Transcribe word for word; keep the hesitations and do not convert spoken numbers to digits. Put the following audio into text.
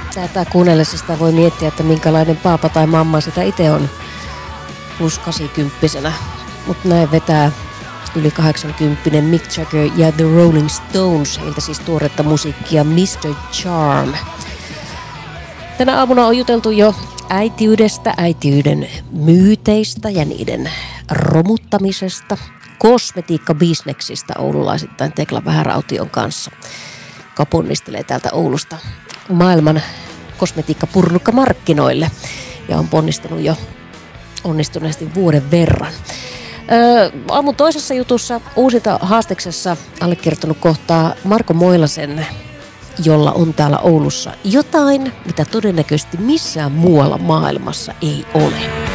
Tätä kuunnellessa sitä voi miettiä, että minkälainen paapa tai mamma sitä itse on plus kahdeksankymmentä. Mutta näin vetää yli kahdeksankymmentä Mick Jagger ja The Rolling Stones. Heiltä siis tuoretta musiikkia mister Charm. Tänä aamuna on juteltu jo äitiydestä, äitiyden myyteistä ja niiden romuttamisesta. Kosmetiikkabisneksistä oululaisittain Tekla Vähäraution kanssa. Kaponnistelee täältä Oulusta maailman kosmetiikkapurnukkamarkkinoille ja on ponnistunut jo onnistuneesti vuoden verran. Öö, aamun toisessa jutussa uusinta haasteksessa allekirjoittanut kohtaa Marko Moilasen, jolla on täällä Oulussa jotain, mitä todennäköisesti missään muualla maailmassa ei ole.